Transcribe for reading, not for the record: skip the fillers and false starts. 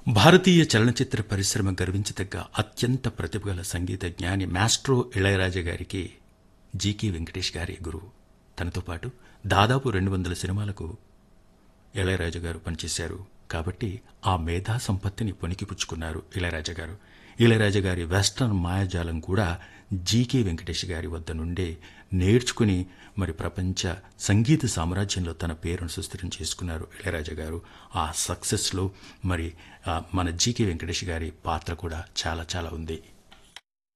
భారతీయ చలనచిత్ర పరిశ్రమ గర్వించదగ్గ అత్యంత ప్రతిభగల సంగీత జ్ఞాని మాస్ట్రో ఇళయరాజా గారికి జీకే వెంకటేష్ గారి గురువు. తనతో పాటు దాదాపు 200 సినిమాలకు ఇళయరాజా గారు పనిచేశారు. కాబట్టి ఆ మేధా సంపత్తిని పొనికిపుచ్చుకున్నారు ఇళయరాజా గారు. ఇళయరాజా గారి వెస్టర్న్ మాయాజాలం కూడా జీకే వెంకటేష్ గారి వద్ద నుండే నేర్చుకుని మరి ప్రపంచ సంగీత సామ్రాజ్యంలో తన పేరును సుస్థిరం చేసుకున్నారు ఇళయరాజా గారు. ఆ సక్సెస్లో మరి మన జీకే వెంకటేష్ గారి పాత్ర కూడా చాలా చాలా ఉంది.